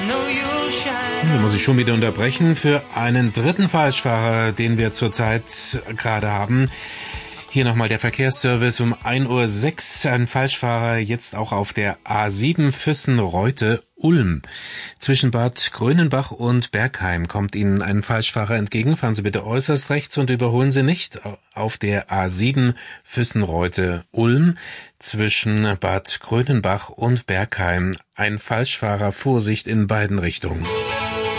Da muss ich schon wieder unterbrechen für einen dritten Falschfahrer, den wir zurzeit gerade haben. Hier nochmal der Verkehrsservice um 1:06 Uhr. Ein Falschfahrer jetzt auch auf der A7 Füssen-Reute-Ulm. Zwischen Bad Grönenbach und Bergheim kommt Ihnen ein Falschfahrer entgegen. Fahren Sie bitte äußerst rechts und überholen Sie nicht auf der A7 Füssen-Reute-Ulm. Zwischen Bad Grönenbach und Bergheim ein Falschfahrer, Vorsicht in beiden Richtungen.